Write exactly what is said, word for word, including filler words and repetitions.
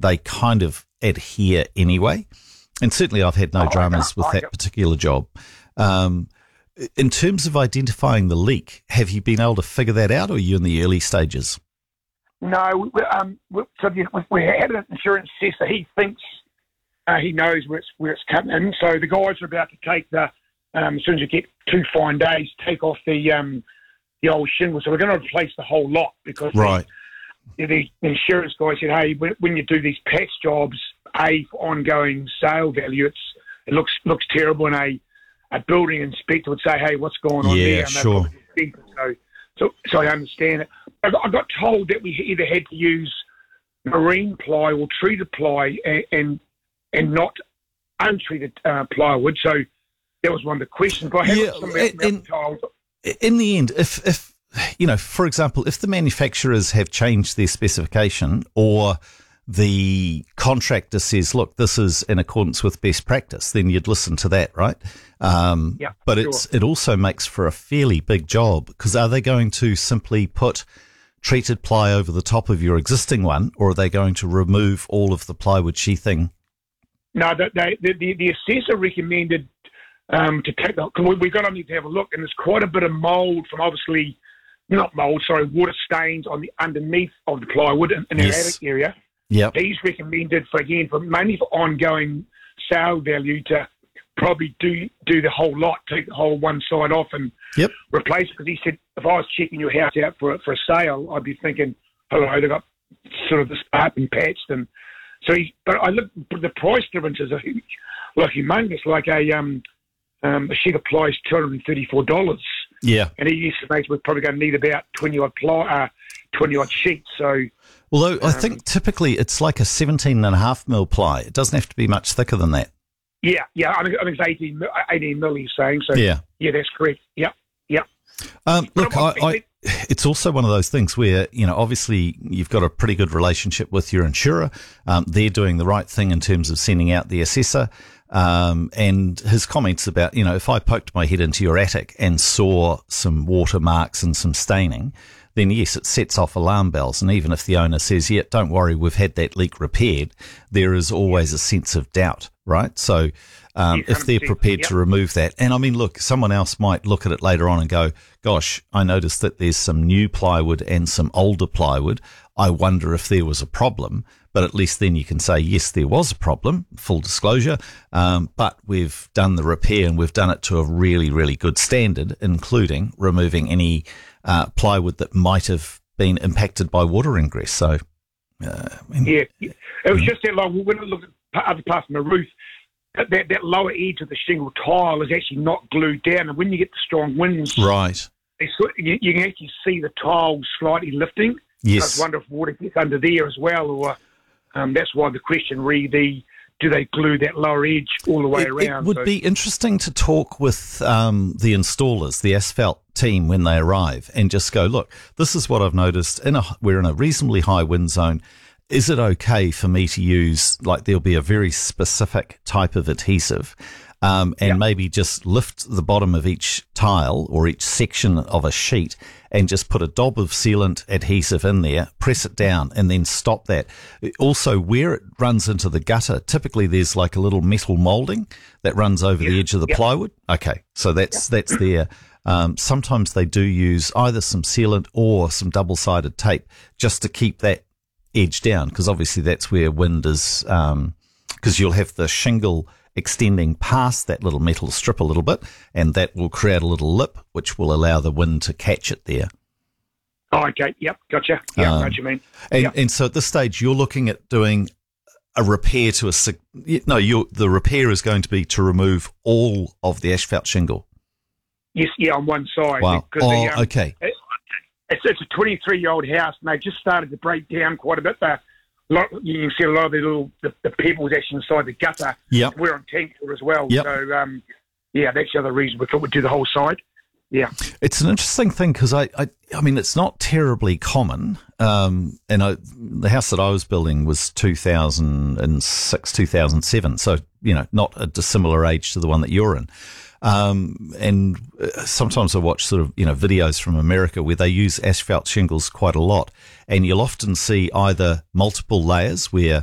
they kind of adhere anyway. And certainly I've had no Oh, dramas with I that got- particular job. Um, in terms of identifying the leak, have you been able to figure that out, or are you in the early stages? No, we, um, we, so the, we had an insurance assessor. He thinks uh, he knows where it's where it's coming in. So the guys are about to take the um, as soon as you get two fine days, take off the um, the old shingle. So we're going to replace the whole lot because Right. the, the insurance guy said, "Hey, when, when you do these patch jobs, a for ongoing sale value, it's it looks looks terrible, and a a building inspector would say, hey, what's going on Yeah, there?" And sure. they'd probably think So, so, so I understand it. I got, I got told that we either had to use marine ply or treated ply and and, and not untreated uh, plywood. So that was one of the questions. But I have Yeah, some and- and- told. In the end, if, if, you know, for example, if the manufacturers have changed their specification, or the contractor says, look, this is in accordance with best practice, then you'd listen to that, right? Um, Yeah, but sure. it's, it also makes for a fairly big job, because are they going to simply put treated ply over the top of your existing one, or are they going to remove all of the plywood sheathing? No, the, they, the, the, the assessor recommended um, to take the, cause we, we got on there to have a look, and there's quite a bit of mould from obviously, not mould, sorry, water stains on the underneath of the plywood in, in Yes. our attic area. Yep. He's recommended for, again, for mainly for ongoing sale value, to probably do do the whole lot, take the whole one side off and Yep. replace it. Because he said, if I was checking your house out for a, for a sale, I'd be thinking, hello, they got sort of this up and patched. And so he, but I look, but the price differences are huge, like humongous. Like a um, um, a sheet of ply is two hundred and thirty four dollars, Yeah. and he estimates we're probably going to need about twenty odd ply, uh, twenty odd sheets. So Although I think typically it's like a seventeen and a half mil ply. It doesn't have to be much thicker than that. yeah, yeah, I think, I think it's eighteen, eighteen mil he's saying. So Yeah. yeah, that's correct. Yeah, yeah. Um, look, I, But I, it's also one of those things where, you know, obviously you've got a pretty good relationship with your insurer. Um, they're doing the right thing in terms of sending out the assessor. Um, and his comments about, you know, if I poked my head into your attic and saw some watermarks and some staining, then yes, it sets off alarm bells. And even if the owner says, yeah, don't worry, we've had that leak repaired, there is always a sense of doubt, right? So um, Yes, if they're one hundred percent. prepared Yep. to remove that, and I mean, look, someone else might look at it later on and go, gosh, I noticed that there's some new plywood and some older plywood. I wonder if there was a problem. But at least then you can say, yes, there was a problem, full disclosure, um, but we've done the repair and we've done it to a really, really good standard, including removing any uh, plywood that might have been impacted by water ingress. So, uh, I mean, Yeah, yeah. It was just that, like, when I look at pa- other parts of the roof, that, that, that lower edge of the shingle tile is actually not glued down. And when you get the strong winds, right. they sort you, you can actually see the tile slightly lifting. Yes. I wonder if water gets under there as well, or um, that's why the question re the do they glue that lower edge all the way It, it around? would So- be interesting to talk with um, the installers, the asphalt team, when they arrive, and just go, look, this is what I've noticed. In a, we're in a reasonably high wind zone. Is it okay for me to use, like, there'll be a very specific type of adhesive, um, and Yeah. maybe just lift the bottom of each tile or each section of a sheet and just put a dob of sealant adhesive in there, press it down, and then stop that. Also, where it runs into the gutter, typically there's like a little metal molding that runs over the Yeah. edge of the Yeah. plywood. Okay, so that's that's there. Um, sometimes they do use either some sealant or some double-sided tape just to keep that edge down, because obviously that's where wind is, um, because you'll have the shingle extending past that little metal strip a little bit, and that will create a little lip which will allow the wind to catch it there. Oh, okay. Yep. Gotcha. Yeah, Um, I know what you mean. And, Yep. and so at this stage, you're looking at doing a repair to a sig- no. You're, the repair is going to be to remove all of the asphalt shingle. Yes. Yeah, on one side. Wow. Because Oh, the, um, okay. it- It's, it's a twenty-three-year-old house, and they just started to break down quite a bit. The, lot, you can see a lot of the little the, the pebbles actually inside the gutter. Yep. We're on tanker as well. Yep. So, um, yeah, that's the other reason we thought we'd do the whole side. Yeah. It's an interesting thing because I, I, I mean, it's not terribly common. Um, and I, the house that I was building was two thousand six, two thousand seven. So, you know, not a dissimilar age to the one that you're in. Um, and uh, sometimes I watch sort of, you know, videos from America where they use asphalt shingles quite a lot. And you'll often see either multiple layers where